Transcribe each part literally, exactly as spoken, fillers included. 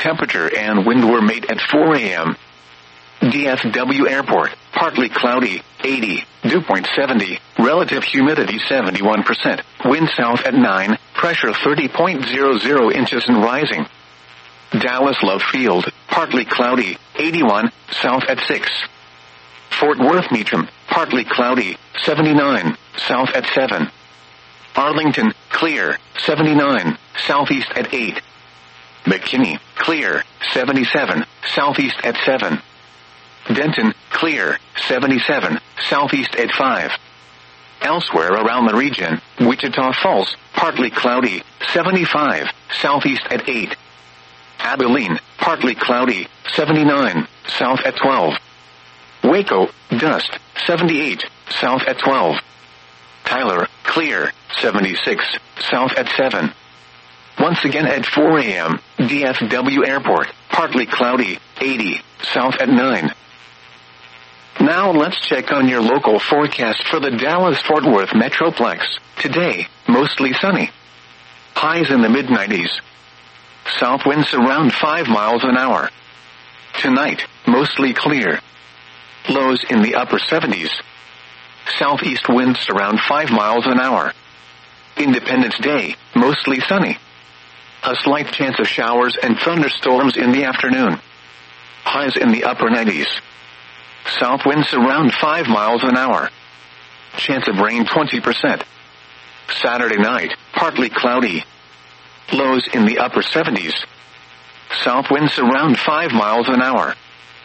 temperature and wind were made at four a.m. D F W Airport, partly cloudy, eighty, dew point seventy, relative humidity seventy-one percent, wind south at nine, pressure thirty point zero zero inches and rising. Dallas Love Field, partly cloudy, eighty-one, south at six. Fort Worth Meacham, partly cloudy, seventy-nine, south at seven. Arlington, clear, seventy-nine, southeast at eight. McKinney, clear, seventy-seven, southeast at seven. Denton, clear, seventy-seven, southeast at five. Elsewhere around the region, Wichita Falls, partly cloudy, seventy-five, southeast at eight. Abilene, partly cloudy, seventy-nine, south at twelve. Waco, dust, seventy-eight, south at twelve. Tyler, clear, seventy-six, south at seven. Once again at four a.m., D F W Airport, partly cloudy, eighty, south at nine. Now let's check on your local forecast for the Dallas-Fort Worth Metroplex. Today, mostly sunny. Highs in the mid nineties. South winds around five miles an hour. Tonight, mostly clear. Lows in the upper seventies. Southeast winds around five miles an hour. Independence Day, mostly sunny. A slight chance of showers and thunderstorms in the afternoon. Highs in the upper nineties. South winds around five miles an hour. Chance of rain twenty percent. Saturday night, partly cloudy. Lows in the upper seventies. South winds around five miles an hour.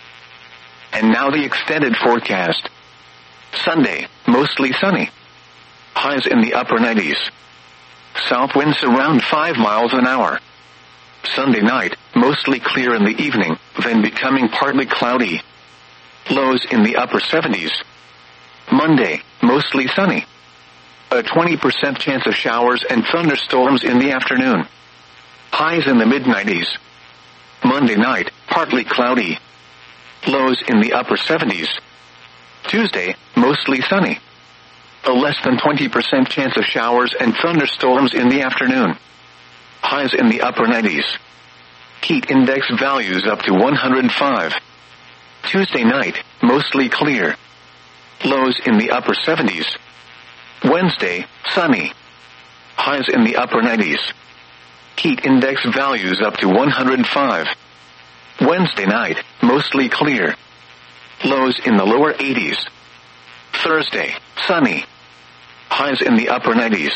And now the extended forecast. Sunday, mostly sunny. Highs in the upper nineties. South winds around five miles an hour. Sunday night, mostly clear in the evening, then becoming partly cloudy. Lows in the upper seventies. Monday, mostly sunny. A twenty percent chance of showers and thunderstorms in the afternoon. Highs in the mid nineties. Monday night, partly cloudy. Lows in the upper seventies. Tuesday, mostly sunny. A less than twenty percent chance of showers and thunderstorms in the afternoon. Highs in the upper nineties. Heat index values up to one hundred five. Tuesday night, mostly clear. Lows in the upper seventies. Wednesday, sunny. Highs in the upper nineties. Heat index values up to one hundred five. Wednesday night, mostly clear. Lows in the lower eighties. Thursday, sunny. Highs in the upper nineties.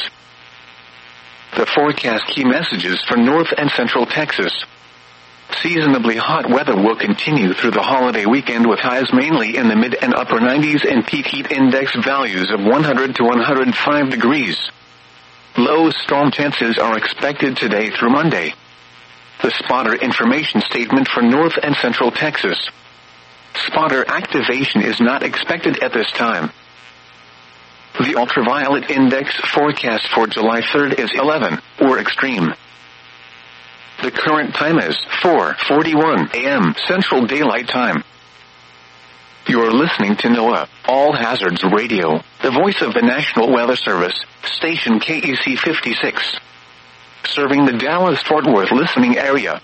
The forecast key messages for North and Central Texas. Seasonably hot weather will continue through the holiday weekend with highs mainly in the mid and upper nineties and peak heat index values of one hundred to one hundred five degrees. Low storm chances are expected today through Monday. The spotter information statement for North and Central Texas. Spotter activation is not expected at this time. The ultraviolet index forecast for July third is eleven, or extreme. The current time is four forty-one a.m. Central Daylight Time. You're listening to NOAA, All Hazards Radio, the voice of the National Weather Service, station K E C fifty-six. Serving the Dallas-Fort Worth listening area.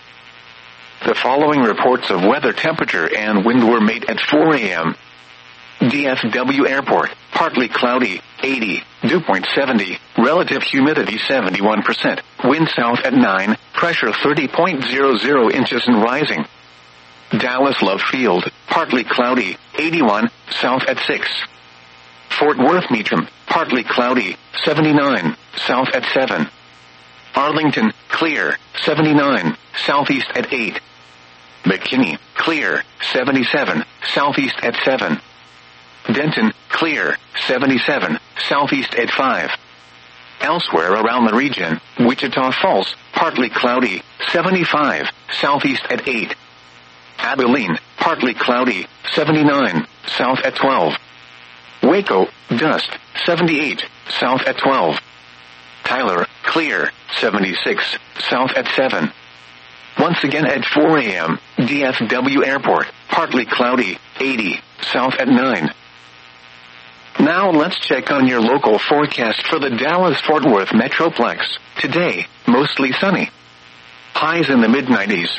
The following reports of weather temperature and wind were made at four a.m. D F W Airport, partly cloudy, eighty, dew point seventy, relative humidity seventy-one percent, wind south at nine, pressure thirty point zero zero inches and rising. Dallas Love Field, partly cloudy, eighty-one, south at six. Fort Worth Meacham, partly cloudy, seventy-nine, south at seven. Arlington, clear, seventy-nine, southeast at eight. McKinney, clear, seventy-seven, southeast at seven. Denton, clear, seventy-seven, southeast at five. Elsewhere around the region, Wichita Falls, partly cloudy, seventy-five, southeast at eight. Abilene, partly cloudy, seventy-nine, south at twelve. Waco, dust, seventy-eight, south at twelve. Tyler, clear, seventy-six, south at seven. Once again at four a.m., D F W Airport, partly cloudy, eighty, south at nine. Now let's check on your local forecast for the Dallas-Fort Worth Metroplex. Today, mostly sunny. Highs in the mid nineties.